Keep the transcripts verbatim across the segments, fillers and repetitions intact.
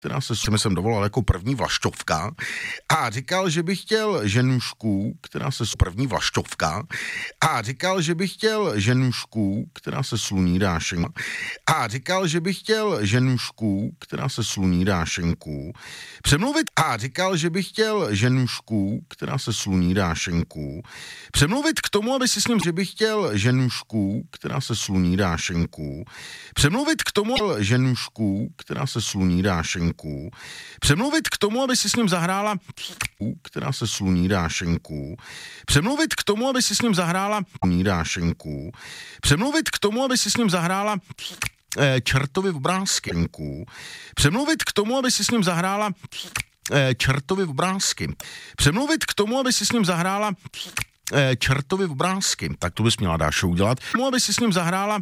která se s čím jsem dovolal jako první vlaštovka a říkal, že bych chtěl ženušku, která se s první vlaštovka a říkal, že bych chtěl ženušku, která se sluní dášenku a říkal, že bych chtěl ženušku, která se sluní dášenku přemluvit a říkal, že bych chtěl ženušku, která se sluní dášenku přemluvit k tomu, aby si s ním, že bych chtěl ženušku, která se sluní dášenku přemluvit k tomu ženušku, která se sluní dášenku přemluvit k tomu, aby si s ním zahrála, která se sluní dášenku přemluvit k tomu, aby si s ním zahrála dášenku přemluvit k tomu, aby si s ním zahrála eh, čertovi v obrázkenku přemluvit k tomu, aby si s ním zahrála eh, čertovi v obrázky přemluvit k tomu, aby si s ním zahrála eh, čertovi v obrázky, tak to bys měla Dášo udělat, k tomu, aby si s ním zahrála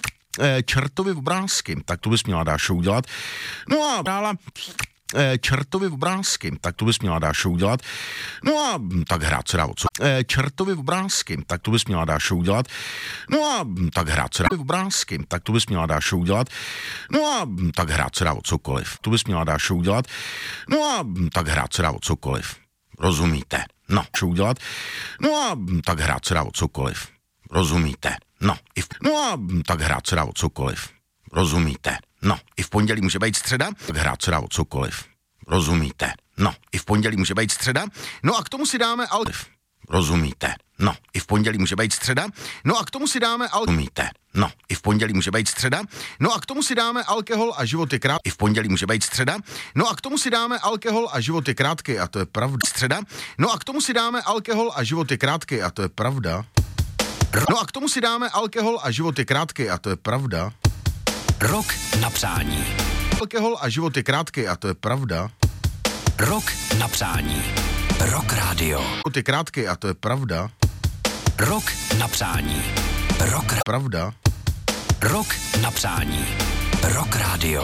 eh, čertovi v obrázky, tak to bys měla Dášo udělat, no a hrála Eh, čertovi v obrázky, tak to bys měla Dášo udělat. No a tak hrát se dá o co. Eh, čertovi v obrázky, tak to bys měla Dášo udělat. No a tak hrát se dá v obrázky, tak to bys měla Dášo udělat. No a tak hrát se dá o cokoliv. To bys měla Dášo udělat. No a tak hrát se dá o cokoliv. Rozumíte? No, co udělat? No a tak hrát se dá o cokoliv. Rozumíte? No, i v... no a tak hrát se dá o cokoliv. Rozumíte? No, i v pondělí může být středa, tak hrát se dá o cokoliv. Rozumíte? No, i v pondělí může být středa, no a k tomu si dáme alkohol. Rozumíte? No, i v pondělí může být středa, no a k tomu si dáme alkohol. Rozumíte? No, i v pondělí může být středa, no a k tomu si dáme alkohol a život je krátký. I v pondělí může být středa, no a k tomu si dáme alkohol a život je krátký a to je pravda. Středa, no a k tomu si dáme alkohol a život je krátký a to je pravda. No a k tomu si dáme alkohol a život je krátký a to je pravda. Rok na přání. Alkohol a život je krátký a to je pravda. Rok na přání. Rock Radio. Život je krátký a to je pravda. Rok na přání. Rock ra- Pravda. Rok na přání. Rock Radio.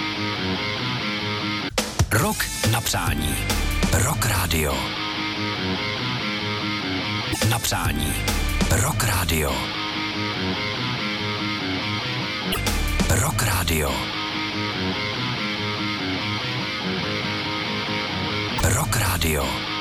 Rok na přání. Rock Radio. Na přání. Rock Radio. Rock Radio. Rock Radio.